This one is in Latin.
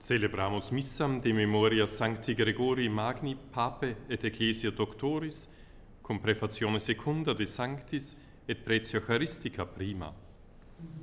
Celebramus missam de memoria Sancti Gregori Magni Pape et Ecclesia Doctoris, cum prefazione secunda de Sanctis et pretio Eucharistica prima.